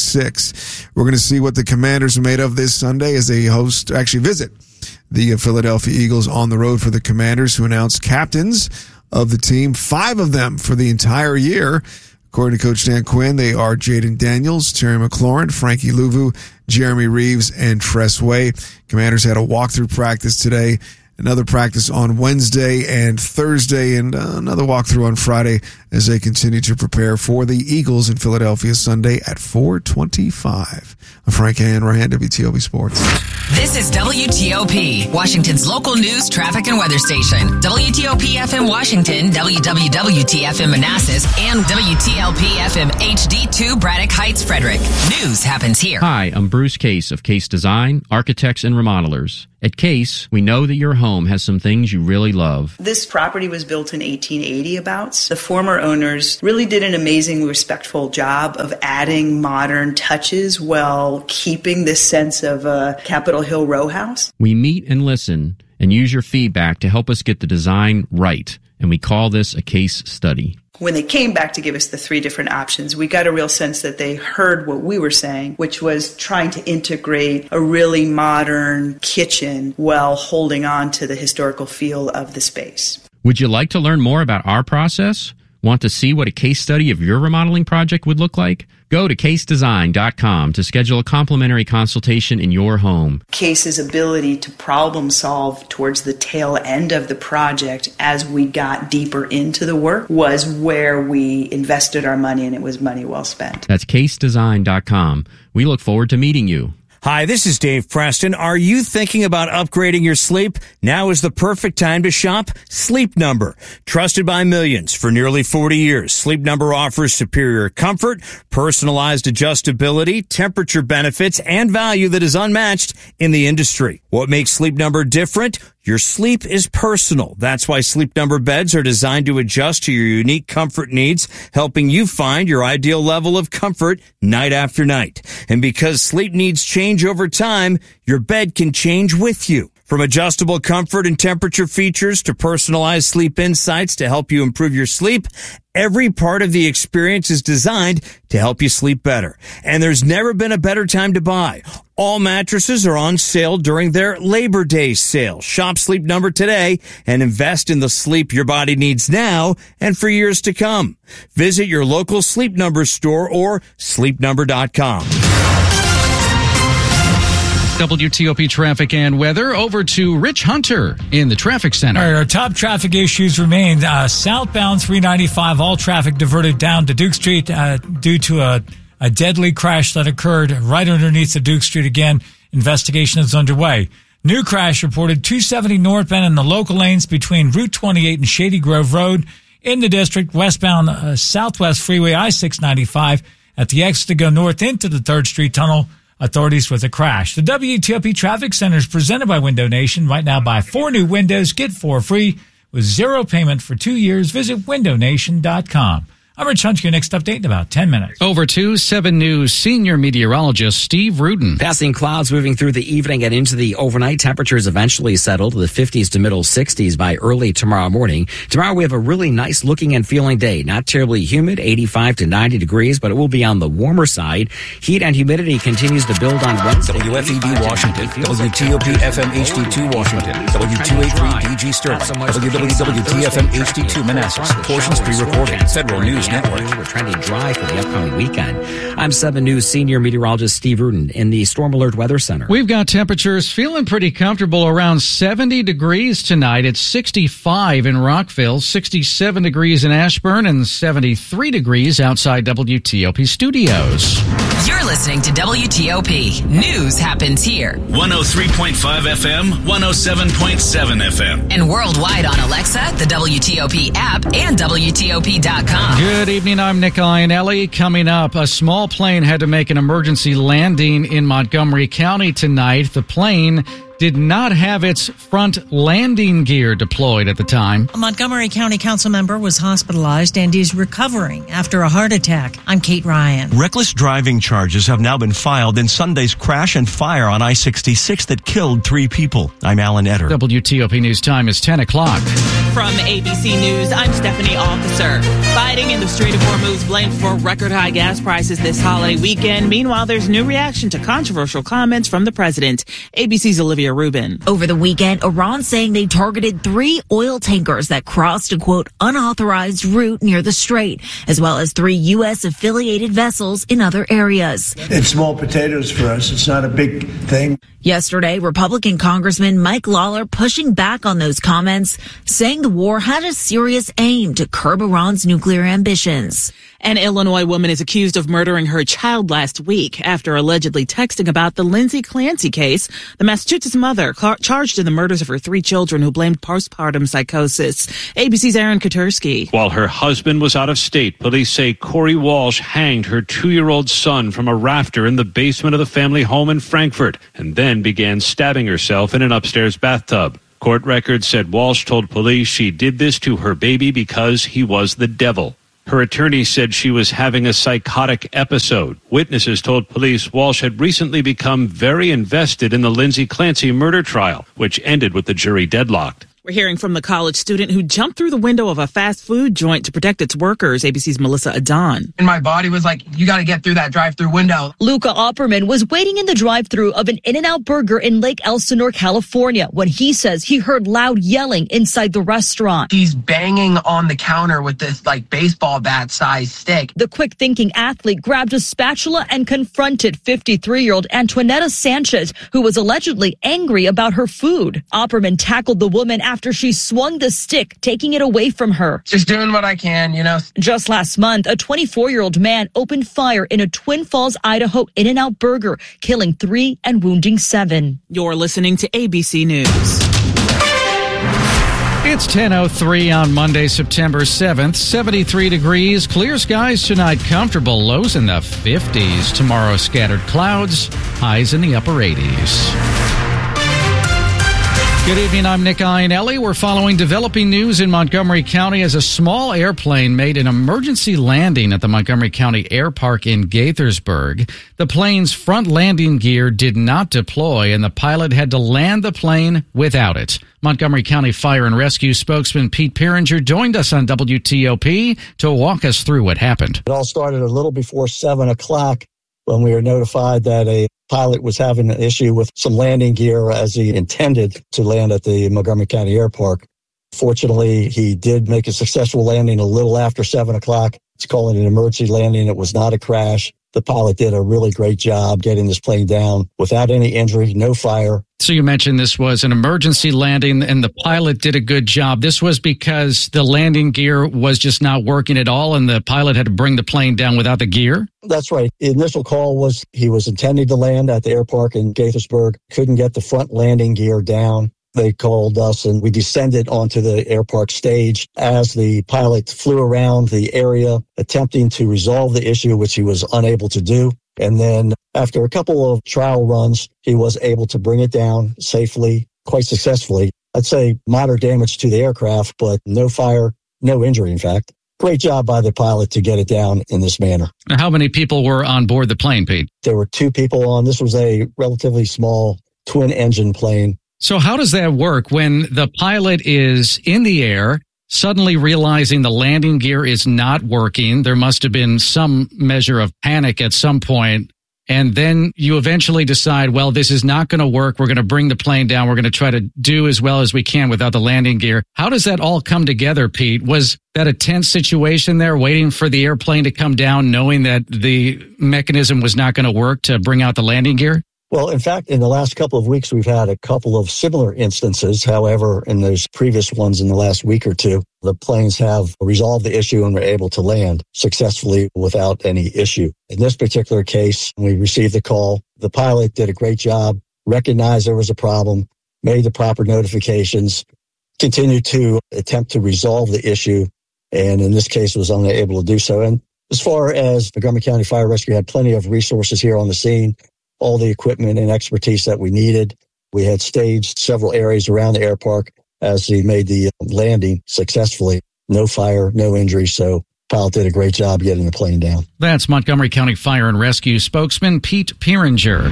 26. We're going to see what the Commanders are made of this Sunday as they visit the Philadelphia Eagles on the road for the Commanders, who announced captains of the team, 5 of them for the entire year. According to Coach Dan Quinn, they are Jaden Daniels, Terry McLaurin, Frankie Louvu, Jeremy Reeves, and Tress Way. Commanders had a walkthrough practice today Another practice on Wednesday and Thursday, and another walkthrough on Friday as they continue to prepare for the Eagles in Philadelphia Sunday at 4:25. I'm Frank Hanrahan, WTOP Sports. This is WTOP, Washington's local news, traffic, and weather station. WTOP FM Washington, WWWT FM Manassas, and WTLP FM HD2 Braddock Heights, Frederick. News happens here. Hi, I'm Bruce Case of Case Design, Architects and Remodelers. At Case, we know that your home has some things you really love. This property was built in 1880 abouts. The former owners really did an amazing, respectful job of adding modern touches while keeping this sense of a Capitol Hill row house. We meet and listen and use your feedback to help us get the design right, and we call this a case study. When they came back to give us the 3 different options, we got a real sense that they heard what we were saying, which was trying to integrate a really modern kitchen while holding on to the historical feel of the space. Would you like to learn more about our process? Want to see what a case study of your remodeling project would look like? Go to casedesign.com to schedule a complimentary consultation in your home. Case's ability to problem solve towards the tail end of the project as we got deeper into the work was where we invested our money, and it was money well spent. That's casedesign.com. We look forward to meeting you. Hi, this is Dave Preston. Are you thinking about upgrading your sleep? Now is the perfect time to shop Sleep Number. Trusted by millions for nearly 40 years, Sleep Number offers superior comfort, personalized adjustability, temperature benefits, and value that is unmatched in the industry. What makes Sleep Number different? Your sleep is personal. That's why Sleep Number beds are designed to adjust to your unique comfort needs, helping you find your ideal level of comfort night after night. And because sleep needs change over time, your bed can change with you. From adjustable comfort and temperature features to personalized sleep insights to help you improve your sleep, every part of the experience is designed to help you sleep better. And there's never been a better time to buy. All mattresses are on sale during their Labor Day sale. Shop Sleep Number today and invest in the sleep your body needs now and for years to come. Visit your local Sleep Number store or sleepnumber.com. WTOP traffic and weather. Over to Rich Hunter in the traffic center. All right, our top traffic issues remain southbound 395, all traffic diverted down to Duke Street due to a deadly crash that occurred right underneath the Duke Street. Again, investigation is underway. New crash reported 270 northbound in the local lanes between Route 28 and Shady Grove Road in the district, westbound Southwest Freeway I-695 at the exit to go north into the 3rd Street Tunnel. Authorities with a crash. The WTOP Traffic Center is presented by Window Nation. Right now, buy 4 new windows, get 4 free with 0 payment for 2 years. Visit windownation.com. I'm Rich Hunter. Your next update in about 10 minutes. Over to 7 News senior meteorologist Steve Rudin. Passing clouds moving through the evening and into the overnight. Temperatures eventually settle to the 50s to middle 60s by early tomorrow morning. Tomorrow we have a really nice looking and feeling day. Not terribly humid, 85 to 90 degrees, but it will be on the warmer side. Heat and humidity continues to build on Wednesday. WFED Washington, WTOP FM HD2 Washington, W283 DG Sterling, WWWT-FM HD2 Manassas. Portions pre-recorded. Federal News Network. We're trending dry for the upcoming weekend. I'm 7 News senior meteorologist Steve Rudin in the Storm Alert Weather Center. We've got temperatures feeling pretty comfortable, around 70 degrees tonight. It's 65 in Rockville, 67 degrees in Ashburn, and 73 degrees outside WTOP studios. You're listening to WTOP. News happens here. 103.5 FM, 107.7 FM. And worldwide on Alexa, the WTOP app, and WTOP.com. Good evening, I'm Nick Iannelli. Coming up, a small plane had to make an emergency landing in Montgomery County tonight. The plane did not have its front landing gear deployed at the time. A Montgomery County council member was hospitalized and is recovering after a heart attack. I'm Kate Ryan. Reckless driving charges have now been filed in Sunday's crash and fire on I-66 that killed 3 people. I'm Alan Etter. WTOP News Time is 10 o'clock. From ABC News, I'm Stephanie Officer. Fighting in the Strait of Hormuz blamed for record high gas prices this holiday weekend. Meanwhile, there's new reaction to controversial comments from the president. ABC's Olivia Rubin. Over the weekend, Iran saying they targeted 3 oil tankers that crossed a, quote, unauthorized route near the strait, as well as 3 U.S. affiliated vessels in other areas. It's small potatoes for us. It's not a big thing. Yesterday, Republican Congressman Mike Lawler pushing back on those comments, saying the war had a serious aim to curb Iran's nuclear ambitions. An Illinois woman is accused of murdering her child last week after allegedly texting about the Lindsay Clancy case. The Massachusetts mother charged in the murders of her 3 children who blamed postpartum psychosis. ABC's Aaron Katursky. While her husband was out of state, police say Corey Walsh hanged her 2-year-old son from a rafter in the basement of the family home in Frankfort and then began stabbing herself in an upstairs bathtub. Court records said Walsh told police she did this to her baby because he was the devil. Her attorney said she was having a psychotic episode. Witnesses told police Walsh had recently become very invested in the Lindsay Clancy murder trial, which ended with the jury deadlocked. We're hearing from the college student who jumped through the window of a fast food joint to protect its workers. ABC's Melissa Adon. And my body was like, you got to get through that drive-through window. Luca Opperman was waiting in the drive-through of an In-N-Out Burger in Lake Elsinore, California, when he says he heard loud yelling inside the restaurant. He's banging on the counter with this like baseball bat size stick. The quick-thinking athlete grabbed a spatula and confronted 53-year-old Antoinetta Sanchez, who was allegedly angry about her food. Opperman tackled the woman after she swung the stick, taking it away from her. Just doing what I can, you know. Just last month, a 24-year-old man opened fire in a Twin Falls, Idaho In-N-Out Burger, killing 3 and wounding 7. You're listening to ABC News. It's 10:03 on Monday, September 7th. 73 degrees, clear skies tonight, comfortable lows in the 50s. Tomorrow, scattered clouds, highs in the upper 80s. Good evening, I'm Nick Iannelli. We're following developing news in Montgomery County as a small airplane made an emergency landing at the Montgomery County Air Park in Gaithersburg. The plane's front landing gear did not deploy, and the pilot had to land the plane without it. Montgomery County Fire and Rescue spokesman Pete Piringer joined us on WTOP to walk us through what happened. It all started a little before 7 o'clock when we were notified that a pilot was having an issue with some landing gear as he intended to land at the Montgomery County Air Park. Fortunately, he did make a successful landing a little after 7 o'clock. It's calling it an emergency landing. It was not a crash. The pilot did a really great job getting this plane down without any injury, no fire. So you mentioned this was an emergency landing and the pilot did a good job. This was because the landing gear was just not working at all and the pilot had to bring the plane down without the gear? That's right. The initial call was he was intending to land at the air park in Gaithersburg, couldn't get the front landing gear down. They called us and we descended onto the air park stage as the pilot flew around the area attempting to resolve the issue, which he was unable to do. And then after a couple of trial runs, he was able to bring it down safely, quite successfully. I'd say moderate damage to the aircraft, but no fire, no injury, in fact. Great job by the pilot to get it down in this manner. How many people were on board the plane, Pete? There were 2 people on. This was a relatively small twin-engine plane. So how does that work when the pilot is in the air, suddenly realizing the landing gear is not working? There must have been some measure of panic at some point. And then you eventually decide, well, this is not going to work. We're going to bring the plane down. We're going to try to do as well as we can without the landing gear. How does that all come together, Pete? Was that a tense situation there, waiting for the airplane to come down, knowing that the mechanism was not going to work to bring out the landing gear? Well, in fact, in the last couple of weeks, we've had a couple of similar instances. However, in those previous ones in the last week or two, the planes have resolved the issue and were able to land successfully without any issue. In this particular case, we received the call. The pilot did a great job, recognized there was a problem, made the proper notifications, continued to attempt to resolve the issue, and in this case was unable to do so. And as far as Montgomery County Fire Rescue had plenty of resources here on the scene, all the equipment and expertise that we needed. We had staged several areas around the air park as he made the landing successfully. No fire, no injury, so pilot did a great job getting the plane down. That's Montgomery County Fire and Rescue spokesman Pete Piringer.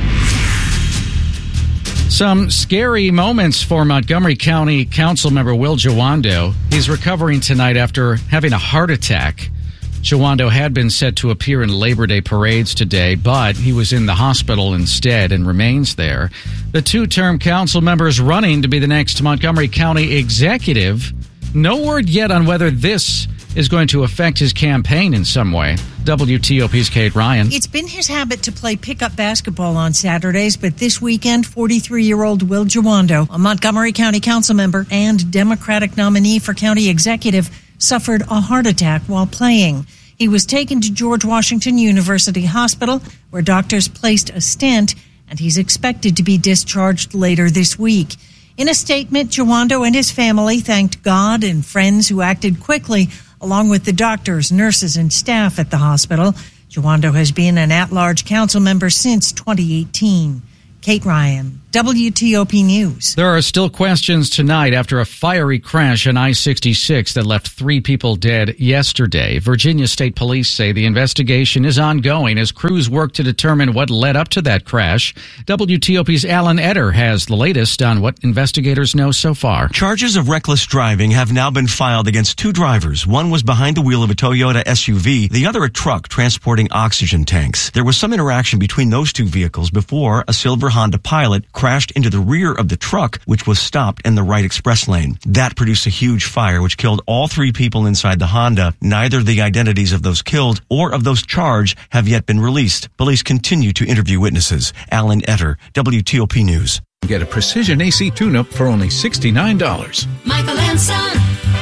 Some scary moments for Montgomery County Council member Will Jawando. He's recovering tonight after having a heart attack. Jawando had been set to appear in Labor Day parades today, but he was in the hospital instead and remains there. The 2-term council member is running to be the next Montgomery County executive. No word yet on whether this is going to affect his campaign in some way. WTOP's Kate Ryan. It's been his habit to play pickup basketball on Saturdays, but this weekend, 43-year-old Will Jawando, a Montgomery County council member and Democratic nominee for county executive, suffered a heart attack while playing. He was taken to George Washington University Hospital, where doctors placed a stent, and he's expected to be discharged later this week. In a statement, Jawando and his family thanked God and friends who acted quickly, along with the doctors, nurses, and staff at the hospital. Jawando has been an at-large council member since 2018. Kate Ryan, WTOP News. There are still questions tonight after a fiery crash on I-66 that left 3 people dead yesterday. Virginia State Police say the investigation is ongoing as crews work to determine what led up to that crash. WTOP's Alan Etter has the latest on what investigators know so far. Charges of reckless driving have now been filed against 2 drivers. One was behind the wheel of a Toyota SUV, the other a truck transporting oxygen tanks. There was some interaction between those 2 vehicles before a silver Honda Pilot crashed into the rear of the truck, which was stopped in the right express lane. That produced a huge fire, which killed all 3 people inside the Honda. Neither the identities of those killed or of those charged have yet been released. Police continue to interview witnesses. Alan Etter, WTOP News. Get a precision AC tune-up for only $69. Michael and Son.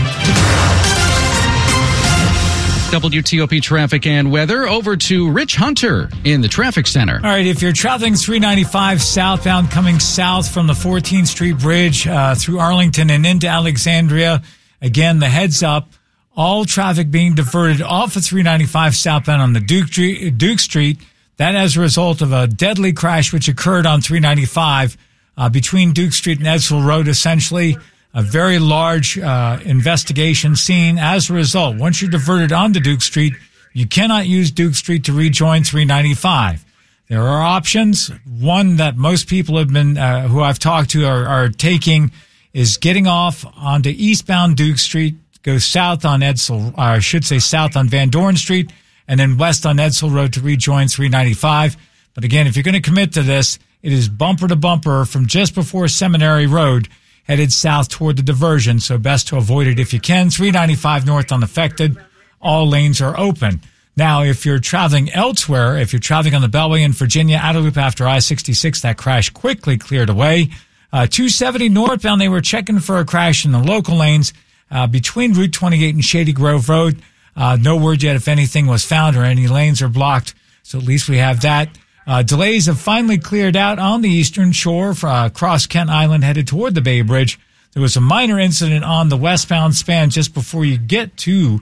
WTOP traffic and weather. Over to Rich Hunter in the traffic center. All right, if you're traveling 395 southbound coming south from the 14th Street Bridge through Arlington and into Alexandria, again, the heads up, all traffic being diverted off of 395 southbound on the Duke Street. That as a result of a deadly crash which occurred on 395 between Duke Street and Edsall Road, essentially. A very large investigation scene. As a result, once you're diverted onto Duke Street, you cannot use Duke Street to rejoin 395. There are options. One that most people have been, who I've talked to are taking is getting off onto eastbound Duke Street, go south on Edsall, or I should say south on Van Dorn Street, and then west on Edsall Road to rejoin 395. But again, if you're going to commit to this, it is bumper to bumper from just before Seminary Road, headed south toward the diversion, so best to avoid it if you can. 395 north unaffected. All lanes are open. Now, if you're traveling elsewhere, if you're traveling on the Beltway in Virginia, outer loop after I-66, that crash quickly cleared away. 270 northbound, they were checking for a crash in the local lanes between Route 28 and Shady Grove Road. No word yet if anything was found or any lanes are blocked, so at least we have that. Delays have finally cleared out on the eastern shore across Kent Island headed toward the Bay Bridge. There was a minor incident on the westbound span just before you get to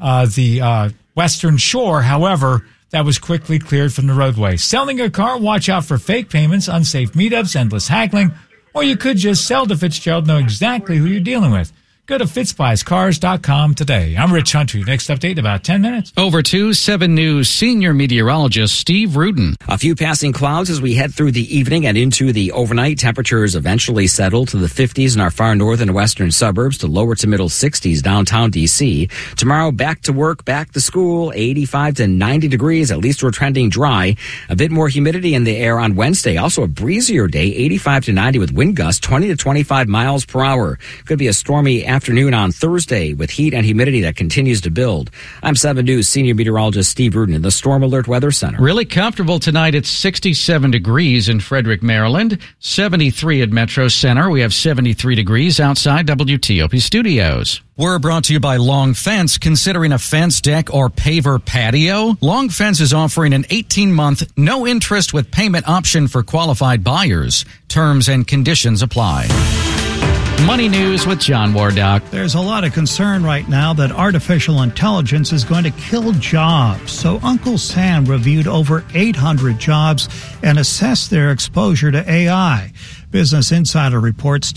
the western shore. However, that was quickly cleared from the roadway. Selling a car, watch out for fake payments, unsafe meetups, endless haggling, or you could just sell to Fitzgerald, know exactly who you're dealing with. Go to fitzbuyscars.com today. I'm Rich Hunter. Next update in about 10 minutes. Over to 7 News senior meteorologist Steve Rudin. A few passing clouds as we head through the evening and into the overnight. Temperatures eventually settle to the 50s in our far northern and western suburbs to lower to middle 60s downtown D.C. Tomorrow, back to work, back to school, 85 to 90 degrees. At least we're trending dry. A bit more humidity in the air on Wednesday. Also a breezier day, 85 to 90 with wind gusts 20 to 25 miles per hour. Could be a stormy afternoon on Thursday with heat and humidity that continues to build. I'm 7 News senior meteorologist Steve Rudin in the Storm Alert Weather Center. Really comfortable tonight. It's 67 degrees in Frederick, Maryland, 73 at Metro Center. We have 73 degrees outside WTOP studios. We're brought to you by Long Fence. Considering a fence, deck, or paver patio? Long Fence is offering an 18-month, no-interest with payment option for qualified buyers. Terms and conditions apply. Money News with John Wardock. There's a lot of concern right now that artificial intelligence is going to kill jobs. So Uncle Sam reviewed over 800 jobs and assessed their exposure to AI. Business Insider reports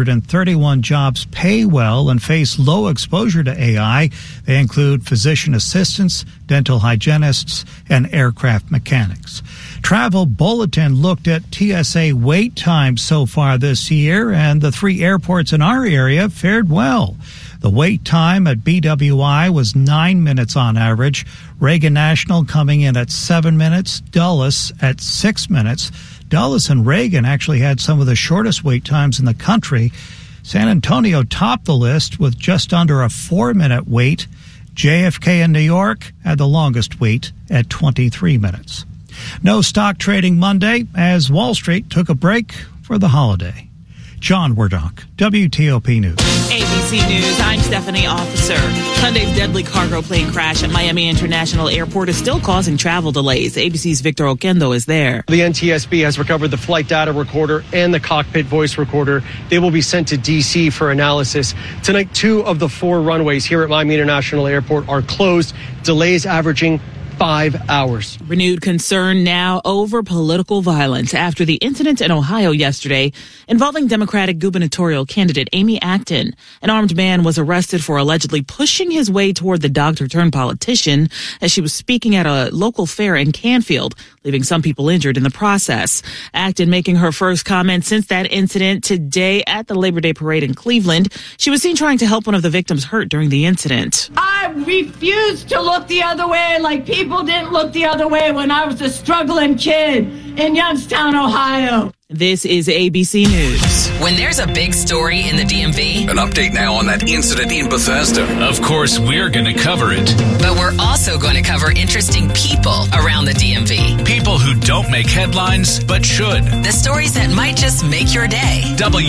231 jobs pay well and face low exposure to AI. They include physician assistants, dental hygienists, and aircraft mechanics. Travel Bulletin looked at TSA wait times so far this year, and the 3 airports in our area fared well. The wait time at BWI was 9 minutes on average, Reagan National coming in at 7 minutes, Dulles at 6 minutes. Dulles and Reagan actually had some of the shortest wait times in the country. San Antonio topped the list with just under a 4-minute wait. JFK in New York had the longest wait at 23 minutes. No stock trading Monday as Wall Street took a break for the holiday. John Wardock, WTOP News. ABC News, I'm Stephanie Officer. Sunday's deadly cargo plane crash at Miami International Airport is still causing travel delays. ABC's Victor Oquendo is there. The NTSB has recovered the flight data recorder and the cockpit voice recorder. They will be sent to D.C. for analysis. Tonight, 2 of the 4 runways here at Miami International Airport are closed. Delays averaging 5 hours. Renewed concern now over political violence after the incident in Ohio yesterday involving Democratic gubernatorial candidate Amy Acton. An armed man was arrested for allegedly pushing his way toward the doctor-turned-politician as she was speaking at a local fair in Canfield, leaving some people injured in the process. Acton making her first comment since that incident today at the Labor Day parade in Cleveland. She was seen trying to help one of the victims hurt during the incident. I refuse to look the other way like people didn't look the other way when I was a struggling kid in Youngstown, Ohio. This is ABC News. When there's a big story in the DMV, An update now on that incident in Bethesda. Of course, we're going to cover it. but we're also going to cover interesting people around the DMV. People who don't make headlines, but should. The stories that might just make your day.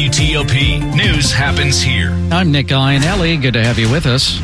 WTOP News happens here. I'm Nick Iannelli. Good to have you with us.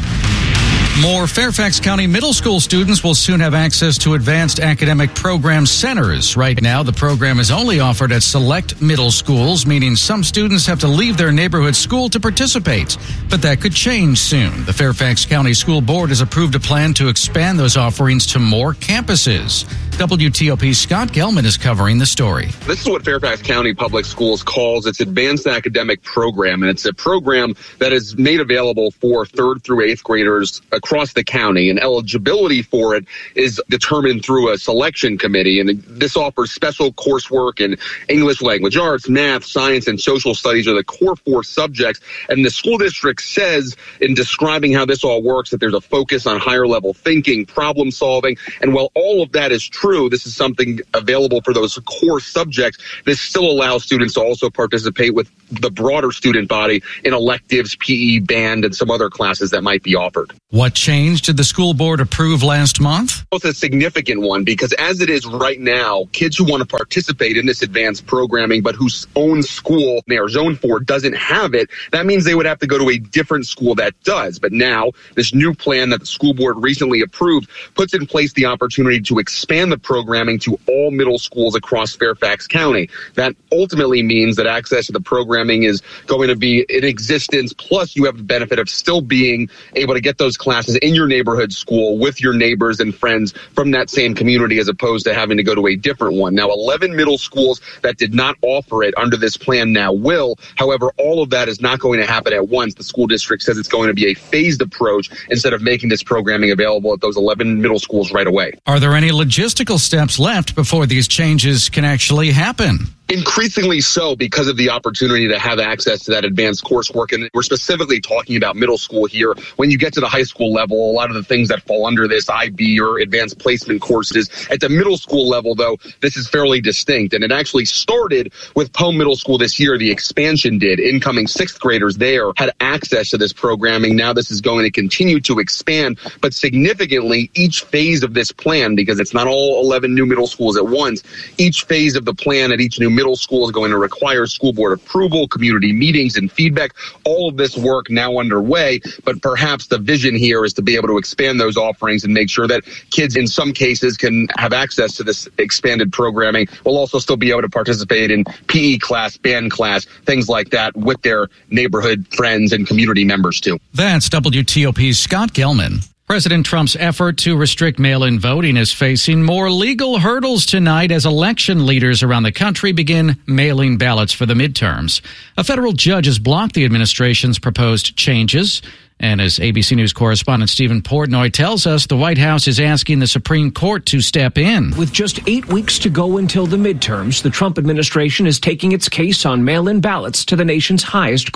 More Fairfax County middle school students will soon have access to advanced academic program centers. Right now, the program is only offered at select middle schools, meaning some students have to leave their neighborhood school to participate. But that could change soon. The Fairfax County School Board has approved a plan to expand those offerings to more campuses. WTOP's Scott Gelman is covering the story. This is what Fairfax County Public Schools calls its advanced academic program, and it's a program that is made available for 3rd through 8th graders across the county, and eligibility for it is determined through a selection committee. And this offers special coursework in English language arts, math, science, and social studies are the core 4 subjects. And the school district says in describing how this all works that there's a focus on higher level thinking, problem solving. And while all of that is true, this is something available for those core subjects. This still allows students to also participate with the broader student body in electives, PE, band, and some other classes that might be offered. What change did the school board approve last month? It's a significant one because as it is right now, kids who want to participate in this advanced programming but whose own school they are zoned for doesn't have it, that means they would have to go to a different school that does. But now, this new plan that the school board recently approved puts in place the opportunity to expand the programming to all middle schools across Fairfax County. That ultimately means that access to the programming is going to be in existence, plus you have the benefit of still being able to get those classes in your neighborhood school with your neighbors and friends from that same community as opposed to having to go to a different one. Now, 11 middle schools that did not offer it under this plan now will. However, all of that is not going to happen at once. The school district says it's going to be a phased approach instead of making this programming available at those 11 middle schools right away. Are there any logistical steps left before these changes can actually happen? Increasingly so because of the opportunity to have access to that advanced coursework. And we're specifically talking about middle school here. When you get to the high school level, a lot of the things that fall under this IB or advanced placement courses. At the middle school level, though, this is fairly distinct. And it actually started with Poe Middle School this year. The expansion did. Incoming 6th graders there had access to this programming. Now this is going to continue to expand. But significantly, each phase of this plan, because it's not all 11 new middle schools at once, each phase of the plan at each new middle school is going to require school board approval, community meetings, and feedback. All of this work now underway, but perhaps the vision here is to be able to expand those offerings and make sure that kids in some cases can have access to this expanded programming while also still be able to participate in PE class, band class, things like that with their neighborhood friends and community members too. That's WTOP's Scott Gelman. President Trump's effort to restrict mail-in voting is facing more legal hurdles tonight as election leaders around the country begin mailing ballots for the midterms. A federal judge has blocked the administration's proposed changes. And as ABC News correspondent Stephen Portnoy tells us, the White House is asking the Supreme Court to step in. With just 8 weeks to go until the midterms, the Trump administration is taking its case on mail-in ballots to the nation's highest court.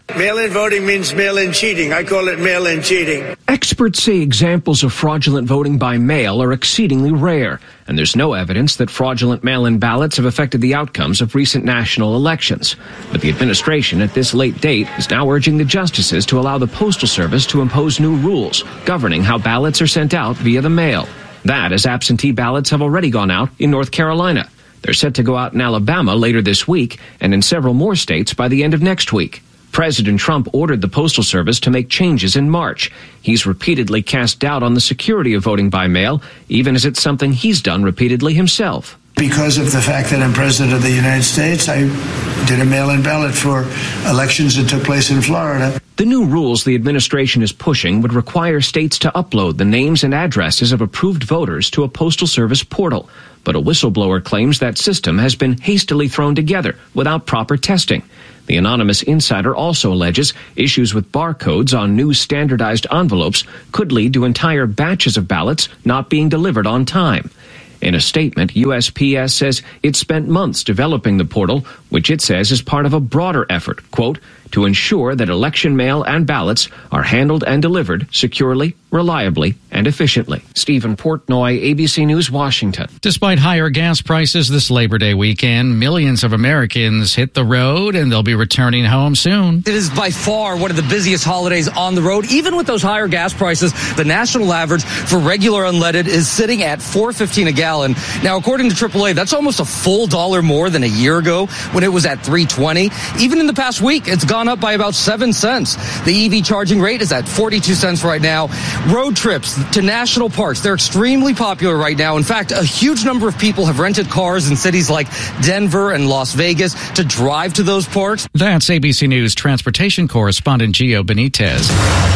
Mail-in voting means mail-in cheating. I call it mail-in cheating. Experts say examples of fraudulent voting by mail are exceedingly rare, and there's no evidence that fraudulent mail-in ballots have affected the outcomes of recent national elections. But the administration at this late date is now urging the justices to allow the Postal Service to impose new rules governing how ballots are sent out via the mail. That as absentee ballots have already gone out in North Carolina. They're set to go out in Alabama later this week and in several more states by the end of next week. President Trump ordered the Postal Service to make changes in March. He's repeatedly cast doubt on the security of voting by mail, even as it's something he's done repeatedly himself. Because of the fact that I'm President of the United States, I did a mail-in ballot for elections that took place in Florida. The new rules the administration is pushing would require states to upload the names and addresses of approved voters to a Postal Service portal. But a whistleblower claims that system has been hastily thrown together without proper testing. The anonymous insider also alleges issues with barcodes on new standardized envelopes could lead to entire batches of ballots not being delivered on time. In a statement, USPS says it spent months developing the portal, which it says is part of a broader effort, quote, to ensure that election mail and ballots are handled and delivered securely, reliably, and efficiently. Stephen Portnoy, ABC News, Washington. Despite higher gas prices this Labor Day weekend, millions of Americans hit the road and they'll be returning home soon. It is by far one of the busiest holidays on the road. Even with those higher gas prices, the national average for regular unleaded is sitting at $4.15 a gallon. Now, according to AAA, that's almost a full $1 more than a year ago when it was at $3.20. Even in the past week, it's gone up by about 7 cents. The EV charging rate is at 42 cents right now. Road trips to national parks, they're extremely popular right now. In fact, a huge number of people have rented cars in cities like Denver and Las Vegas to drive to those parks. That's ABC News transportation correspondent Gio Benitez.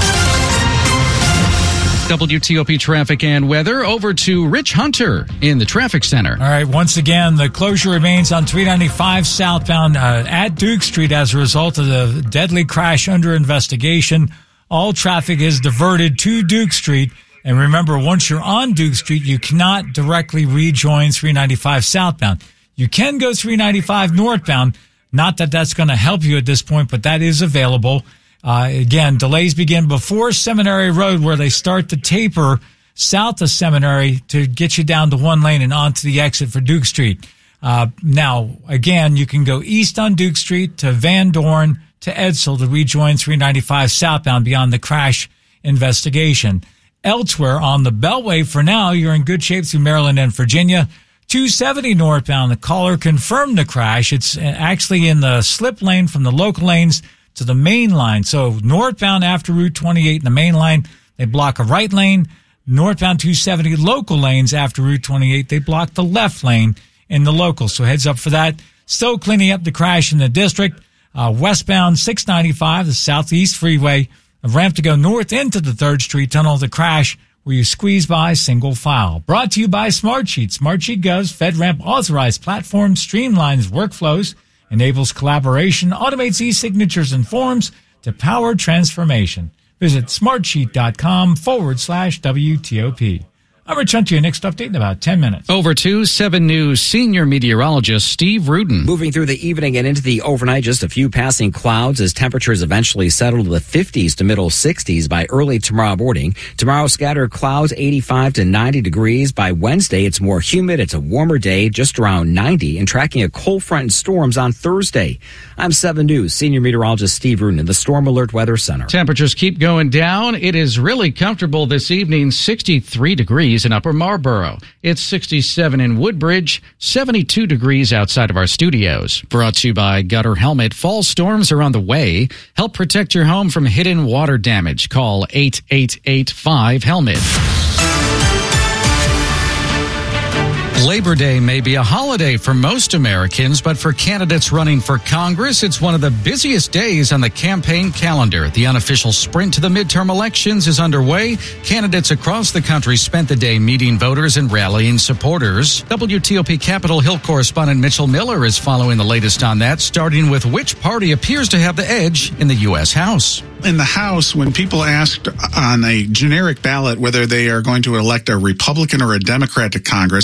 WTOP traffic and weather. Over to Rich Hunter in the traffic center. All right. Once again, the closure remains on 395 southbound at Duke Street as a result of the deadly crash under investigation. All traffic is diverted to Duke Street. And remember, once you're on Duke Street, you cannot directly rejoin 395 southbound. You can go 395 northbound. Not that that's going to help you at this point, but that is available. Again, delays begin before Seminary Road, where they start to taper south of Seminary to get you down to one lane and onto the exit for Duke Street. Now, again, you can go east on Duke Street to Van Dorn to Edsel to rejoin 395 southbound beyond the crash investigation. Elsewhere on the Beltway, for now, you're in good shape through Maryland and Virginia. 270 northbound, the caller confirmed the crash. It's actually in the slip lane from the local lanes to the main line. So northbound after Route 28 in the main line, they block a right lane. Northbound 270 local lanes after Route 28, they block the left lane in the local. So heads up for that. Still cleaning up the crash in the district. Westbound 695, the Southeast Freeway, a ramp to go north into the 3rd Street Tunnel. The crash where you squeeze by single file. Brought to you by Smartsheet. Smartsheet Gov's FedRAMP authorized platform streamlines workflows, enables collaboration, automates e-signatures and forms to power transformation. Visit smartsheet.com/WTOP. I'm Rich Hunter. Your next update in about 10 minutes. Over to 7 News senior meteorologist Steve Rudin. Moving through the evening and into the overnight, just a few passing clouds as temperatures eventually settle to the 50s to middle 60s by early tomorrow morning. Tomorrow, scattered clouds, 85 to 90 degrees. By Wednesday, it's more humid. It's a warmer day, just around 90, and tracking a cold front and storms on Thursday. I'm 7 News senior meteorologist Steve Rudin in the Storm Alert Weather Center. Temperatures keep going down. It is really comfortable this evening, 63 degrees in Upper Marlboro. It's 67 in Woodbridge, 72 degrees outside of our studios. Brought to you by Gutter Helmet. Fall storms are on the way. Help protect your home from hidden water damage. Call 888-5-HELMET. Labor Day may be a holiday for most Americans, but for candidates running for Congress, it's one of the busiest days on the campaign calendar. The unofficial sprint to the midterm elections is underway. Candidates across the country spent the day meeting voters and rallying supporters. WTOP Capitol Hill correspondent Mitchell Miller is following the latest on that, starting with which party appears to have the edge in the U.S. House. In the House, when people asked on a generic ballot whether they are going to elect a Republican or a Democrat to Congress,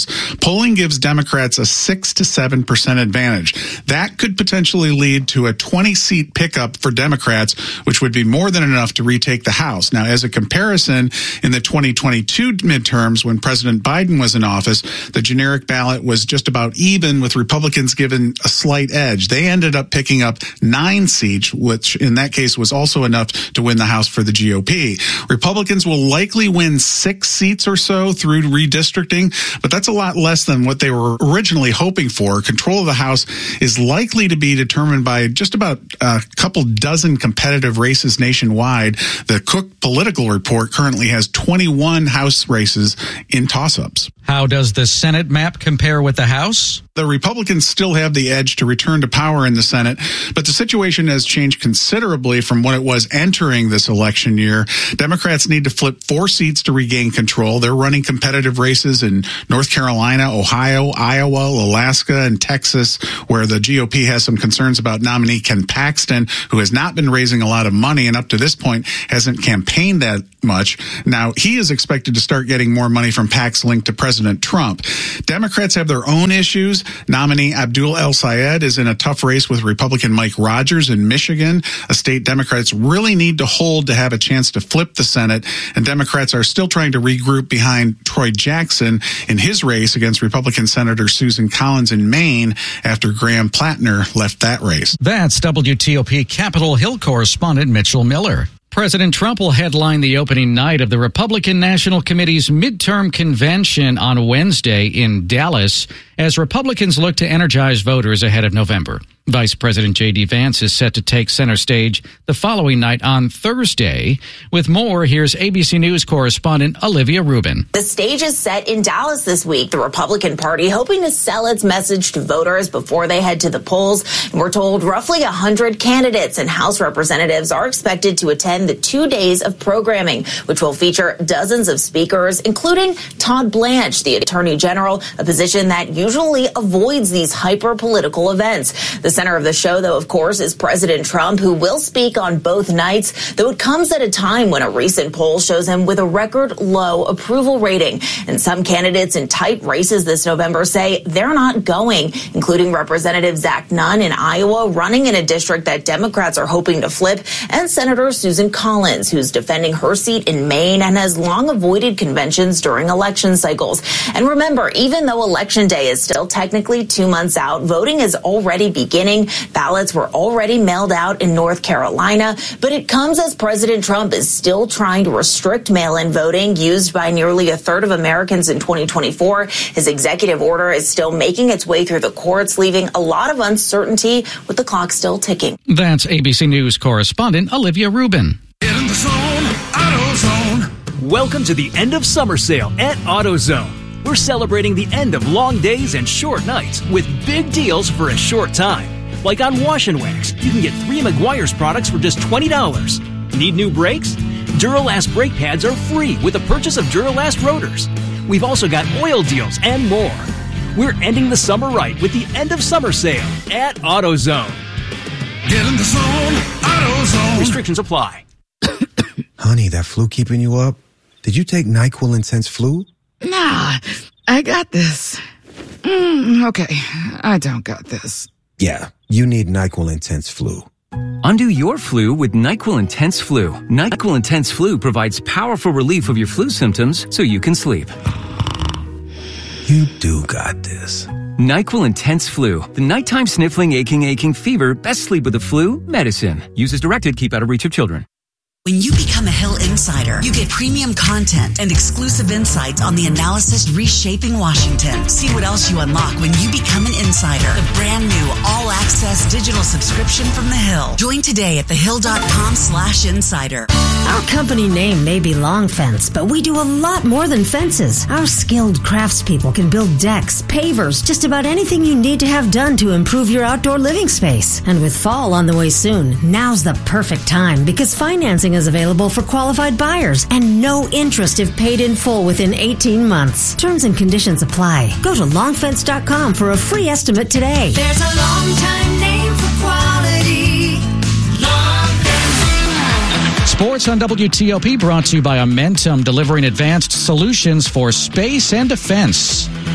polling gives Democrats a 6 to 7% advantage. That could potentially lead to a 20-seat pickup for Democrats, which would be more than enough to retake the House. Now, as a comparison, in the 2022 midterms, when President Biden was in office, the generic ballot was just about even, with Republicans given a slight edge. They ended up picking up 9 seats, which in that case was also enough to win the House for the GOP. Republicans will likely win 6 seats or so through redistricting, but that's a lot less than what they were originally hoping for. Control of the House is likely to be determined by just about a couple dozen competitive races nationwide. The Cook Political Report currently has 21 House races in toss-ups. How does the Senate map compare with the House? The Republicans still have the edge to return to power in the Senate, but the situation has changed considerably from what it was entering this election year. Democrats need to flip 4 seats to regain control. They're running competitive races in North Carolina, Ohio, Iowa, Alaska, and Texas, where the GOP has some concerns about nominee Ken Paxton, who has not been raising a lot of money and up to this point hasn't campaigned that much. Now, he is expected to start getting more money from PACs linked to President Trump. Democrats have their own issues. Nominee Abdul El-Sayed is in a tough race with Republican Mike Rogers in Michigan, a state Democrats really need to hold to have a chance to flip the Senate. And Democrats are still trying to regroup behind Troy Jackson in his race against Republican Senator Susan Collins in Maine after Graham Plattner left that race. That's WTOP Capitol Hill correspondent Mitchell Miller. President Trump will headline the opening night of the Republican National Committee's midterm convention on Wednesday in Dallas as Republicans look to energize voters ahead of November. Vice President J.D. Vance is set to take center stage the following night on Thursday. With more, here's ABC News correspondent Olivia Rubin. The stage is set in Dallas this week. The Republican Party hoping to sell its message to voters before they head to the polls. And we're told roughly 100 candidates and House representatives are expected to attend the 2 days of programming, which will feature dozens of speakers, including Todd Blanche, the Attorney General, a position that usually avoids these hyper-political events. The center of the show, though, of course, is President Trump, who will speak on both nights, though it comes at a time when a recent poll shows him with a record low approval rating. And some candidates in tight races this November say they're not going, including Representative Zach Nunn in Iowa, running in a district that Democrats are hoping to flip, and Senator Susan Collins, who's defending her seat in Maine and has long avoided conventions during election cycles. And remember, even though Election Day is still technically 2 months out, voting is already beginning. Ballots were already mailed out in North Carolina, but it comes as President Trump is still trying to restrict mail-in voting used by nearly a third of Americans in 2024. His executive order is still making its way through the courts, leaving a lot of uncertainty with the clock still ticking. That's ABC News correspondent Olivia Rubin. Get in the zone, AutoZone. Welcome to the end of summer sale at AutoZone. We're celebrating the end of long days and short nights with big deals for a short time. Like on Wash and Wax, you can get 3 Meguiar's products for just $20. Need new brakes? Duralast brake pads are free with the purchase of Duralast rotors. We've also got oil deals and more. We're ending the summer right with the end of summer sale at AutoZone. Get in the zone, AutoZone. Restrictions apply. Honey, that flu keeping you up? Did you take NyQuil Intense Flu? Nah, I got this. Okay, I don't got this. Yeah, you need NyQuil Intense Flu. Undo your flu with NyQuil Intense Flu. NyQuil Intense Flu provides powerful relief of your flu symptoms so you can sleep. You do got this. NyQuil Intense Flu. The nighttime sniffling, aching fever, best sleep with the flu medicine. Use as directed, keep out of reach of children. When you become a Hill Insider, you get premium content and exclusive insights on the analysis reshaping Washington. See what else you unlock when you become an insider. The brand new all-access digital subscription from The Hill. Join today at thehill.com/insider. Our company name may be Long Fence, but we do a lot more than fences. Our skilled craftspeople can build decks, pavers, just about anything you need to have done to improve your outdoor living space. And with fall on the way soon, now's the perfect time because financing is available for qualified buyers and no interest if paid in full within 18 months. Terms and conditions apply. Go to longfence.com for a free estimate today. There's a long time name for quality. Long Fence. Sports on WTOP brought to you by Amentum, delivering advanced solutions for space and defense.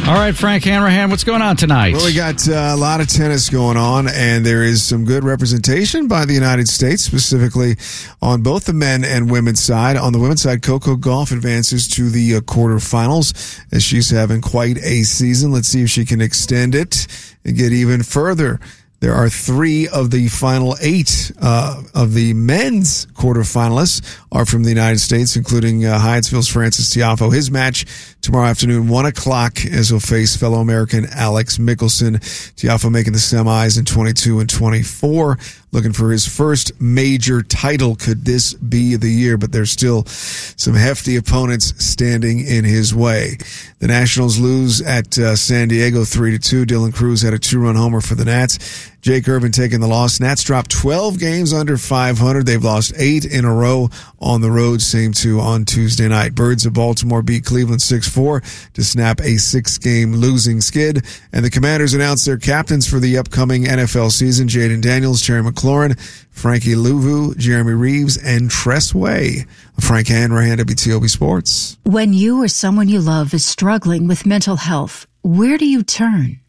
All right, Frank Hanrahan, what's going on tonight? Well, we got a lot of tennis going on, and there is some good representation by the United States, specifically on both the men and women's side. On the women's side, Coco Gauff advances to the quarterfinals as she's having quite a season. Let's see if she can extend it and get even further. There are 3 of the final 8 of the men's quarterfinalists are from the United States, including Hyattsville's Francis Tiafoe. His match tomorrow afternoon, 1 o'clock, as he'll face fellow American Alex Michelson. Tiafoe making the semis in 22 and 24, looking for his first major title. Could this be the year? But there's still some hefty opponents standing in his way. The Nationals lose at San Diego 3-2. Dylan Cruz had a 2-run homer for the Nats. Jake Irvin taking the loss. Nats dropped 12 games under 500. They've lost 8 in a row on the road, same two on Tuesday night. Birds of Baltimore beat Cleveland 6-4 to snap a 6-game losing skid. And the Commanders announced their captains for the upcoming NFL season: Jaden Daniels, Terry McLaurin, Frankie Louvu, Jeremy Reeves, and Tress Way. Frank Hanrahan, WTOP Sports. When you or someone you love is struggling with mental health, where do you turn?